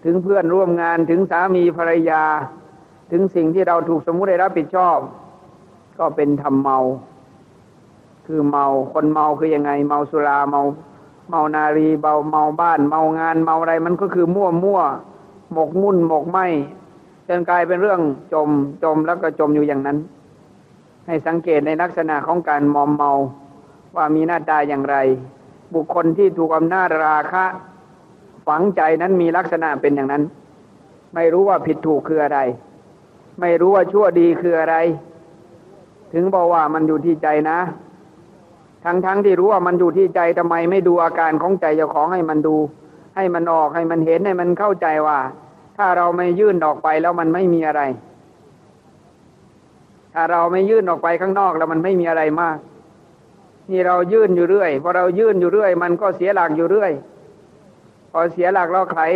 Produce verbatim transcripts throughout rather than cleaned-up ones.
ถึงเพื่อนร่วมงานถึงสามีภรรยาถึงสิ่งที่เราถูกสมมุติได้รับผิดชอบก็เป็นธรรมเมาคือเมาคนเมาคือยังไงเมาสุราเมาเมานารีเมาเมาบ้านเมางานเมาอะไรมันก็คือมั่วมั่วหมกมุ่นหมกไหมจนกลายเป็นเรื่องจมจมแล้วก็จมอยู่อย่างนั้นให้สังเกตในลักษณะของการมอมเมาว่ามีหน้าตาอย่างไรบุคคลที่ถูกอำนาจราคะฝังใจนั้นมีลักษณะเป็นอย่างนั้นไม่รู้ว่าผิดถูกคืออะไรไม่รู้ว่าชั่วดีคืออะไรถึงบอกว่ามันอยู่ที่ใจนะทั้งๆ ท, ที่รู้ว่ามันอยู่ที่ใจทำไมไม่ดูอาการของใจเจ้าของให้มันดูให้มันออกให้มันเห็นให้มันเข้าใจว่าถ้าเราไม่ยื่นออกไปแล้วมันไม่มีอะไรถ้าเราไม่ยื่นออกไปข้างนอกแล้วมันไม่มีอะไรมากนี่เรายื่นอยู่เรื่อยพอเรายื่นอยู่เรื่อยมันก็เสียหลักอยู่เรื่อยพอเสียหลักแล้วใคร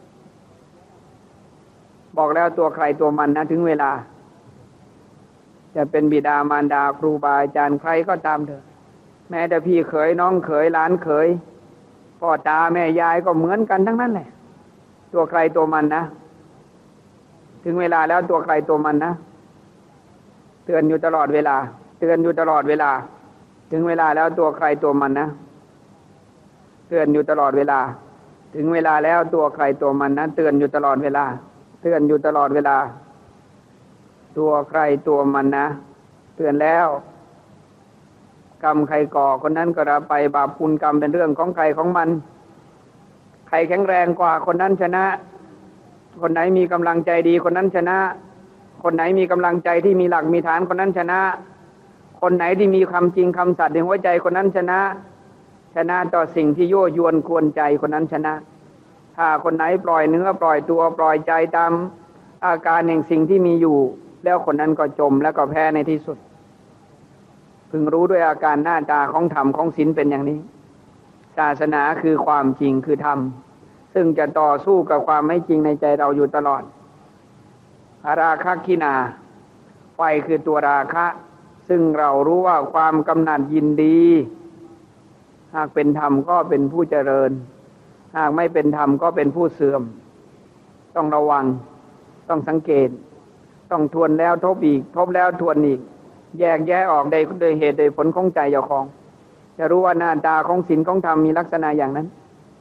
บอกแล้วตัวใครตัวมันนะถึงเวลาจะเป็นบิดามารดาครูบาอาจารย์ใครก็ตามเถอะแม้แต่พี่เขยน้องเขยหลานเขยพ่อตาแม่ยายก็เหมือนกันทั้งนั้นแหละตัวใครตัวมันนะถึงเวลาแล้วตัวใครตัวมันนะเตือนอยู่ตลอดเวลาเตือนอยู่ตลอดเวลาถึงเวลาแล้วตัวใครตัวมันนะเตือนอยู่ตลอดเวลาถึงเวลาแล้วตัวใครตัวมันนะเตือนอยู่ตลอดเวลาเตือนอยู่ตลอดเวลาตัวใครตัวมันนะเตือนแล้วกรรมใครก่อคนนั้นก็รับไปบาปคุณกรรมเป็นเรื่องของใครของมันใครแข็งแรงกว่าคนนั้นชนะคนไหนมีกำลังใจดีคนนั้นชนะคนไหนมีกำลังใจที่มีหลักมีฐานคนนั้นชนะคนไหนที่มีคำจริงคำสัตย์ในหัวใจคนนั้นชนะชนะต่อสิ่งที่ยั่วยวนกวนใจคนนั้นชนะถ้าคนไหนปล่อยเนื้อปล่อยตัวปล่อยใจตามอาการแห่งสิ่งที่มีอยู่แล้วคนนั้นก็จมแล้วก็แพ้ในที่สุดพึงรู้ด้วยอาการหน้าตาของธรรมของศีลเป็นอย่างนี้ศาสนาคือความจริงคือธรรมซึ่งจะต่อสู้กับความไม่จริงในใจเราอยู่ตลอดราคะคินาไฟคือตัวราคะซึ่งเรารู้ว่าความกำหนัดยินดีหากเป็นธรรมก็เป็นผู้เจริญหากไม่เป็นธรรมก็เป็นผู้เสื่อมต้องระวังต้องสังเกตต้องทวนแล้วทบอีกทบแล้วทวนอีกแยกแยะออกโดยโดยเหตุโดยผลของใจเจ้าของจะรู้ว่าหน้าตาของศีลของธรรมมีลักษณะอย่างนั้น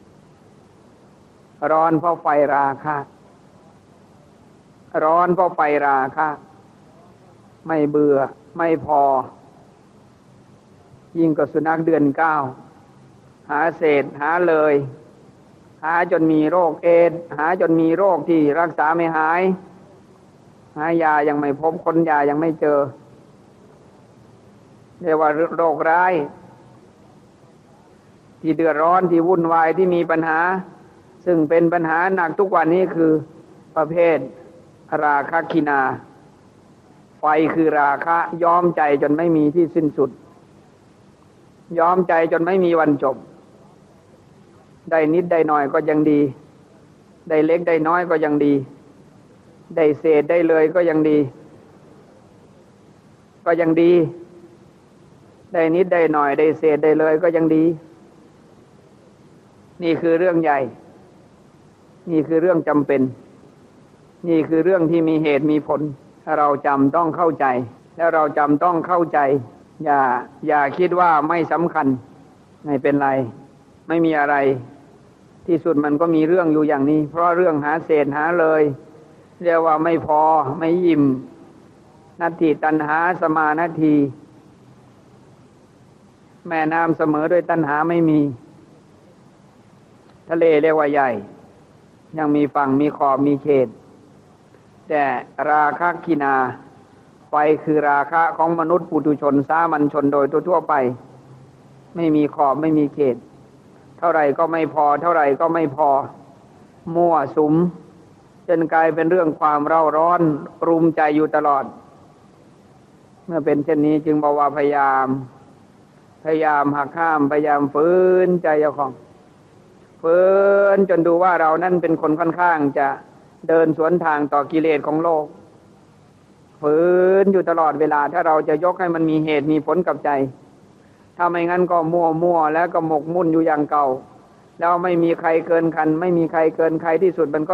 ร้อนเพราะไฟราคะร้อนเพราะไฟราคะไม่เบื่อไม่พอยิ่งกว่าสุนัขเดือนเก้าหาเศษหาเลยหาจนมีโรคเอดส์หาจนมีโรคที่รักษาไม่หายหายายังไม่พบคนยายังไม่เจอเรียกว่าโรคร้ายที่เดือดร้อนที่วุ่นวายที่มีปัญหาซึ่งเป็นปัญหาหนักทุกวันนี้คือประเภทราคะคินาไฟคือราคะย้อมใจจนไม่มีที่สิ้นสุดย้อมใจจนไม่มีวันจบได้นิดได้หน่อยก็ยังดีได้เล็กได้น้อยก็ยังดีได้เศษได้เลยก็ยังดีก็ยังดีได้นิดได้หน่อยได้เศษได้เลยก็ยังดีนี่คือเรื่องใหญ่นี่คือเรื่องจำเป็นนี่คือเรื่องที่มีเหตุมีผลเราจำต้องเข้าใจแล้วเราจำต้องเข้าใจอย่าอย่าคิดว่าไม่สำคัญไม่เป็นไรไม่มีอะไรที่สุดมันก็มีเรื่องอยู่อย่างนี้เพราะเรื่องหาเศษหาเลยเรียกว่าไม่พอไม่อิ่มนัตถิตัณหาสมานาทีแม่น้ำเสมอด้วยตัณหาไม่มีทะเลเรียกว่าใหญ่ยังมีฝั่งมีขอบมีเขตแต่ราคะคินาไฟคือราคะของมนุษย์ปุถุชนสามัญชนโดยทั่วไปไม่มีขอบไม่มีเขตเท่าไหร่ก็ไม่พอเท่าไหร่ก็ไม่พอมั่วสุมจนกลายเป็นเรื่องความเร่าร้อนรุมใจอยู่ตลอดเมื่อเป็นเช่นนี้จึงบอกว่าพยายามพยายามหักห้ามพยายามฝืนใจเจ้าของฝืนจนดูว่าเรานั่นเป็นคนค่อนข้างจะเดินสวนทางต่อกิเลสของโลกฝืนอยู่ตลอดเวลาถ้าเราจะยกให้มันมีเหตุมีผลกับใจถ้าไม่งั้นก็มั่วมั่วแล้วก็หมกมุ่นอยู่อย่างเก่าแล้วไม่มีใครเกินคันไม่มีใครเกินใครที่สุดมันก็